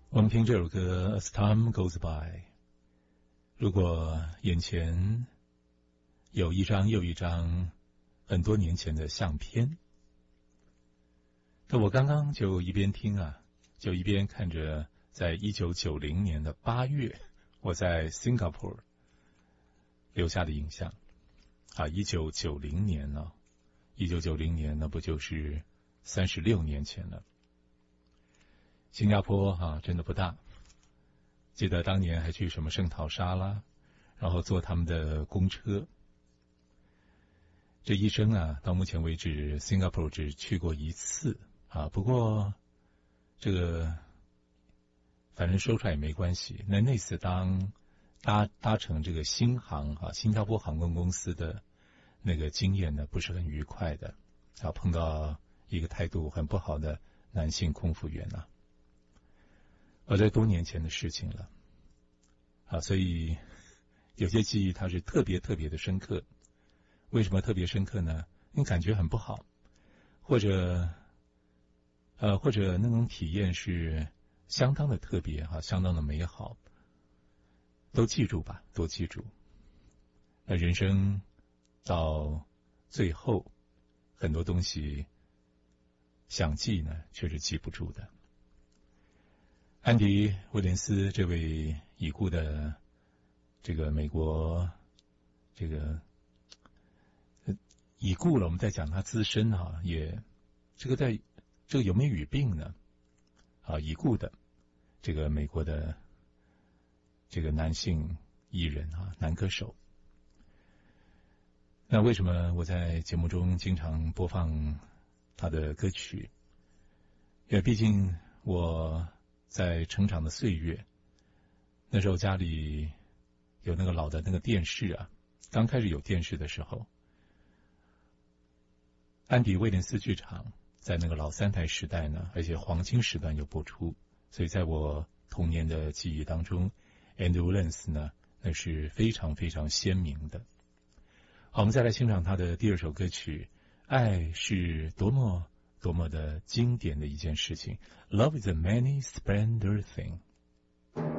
我们听这首歌 As Time Goes By。 如果眼前有一张又一张很多年前的相片，那我刚刚就一边听就一边看着在1990年的8月我在 Singapore 留下的影像1990年呢，1990年那不就是36年前了。新加坡真的不大，记得当年还去什么圣淘沙啦，然后坐他们的公车。这一生到目前为止 Singapore 只去过一次不过这个反正说出来也没关系。那次搭乘这个新航新加坡航空公司的那个经验呢，不是很愉快的碰到一个态度很不好的男性空服员这多年前的事情了所以有些记忆它是特别特别的深刻。为什么特别深刻呢？因为感觉很不好，或者那种体验是相当的特别相当的美好，都记住吧，都记住。那人生到最后，很多东西想记呢，却是记不住的。安迪·威廉斯这位已故的这个美国这个已故了，我们在讲他自身也这个有没有语病呢？已故的这个美国的这个男性艺人男歌手。那为什么我在节目中经常播放他的歌曲？因为毕竟我在成长的岁月，那时候家里有那个老的那个电视刚开始有电视的时候，安迪·威廉斯剧场在那个老3台时代呢，而且黄金时段有播出，所以在我童年的记忆当中 Andy Williams 呢，那是非常非常鲜明的。好，我们再来欣赏他的第二首歌曲。爱是多么多么的经典的一件事情， Love is a many splendor thing。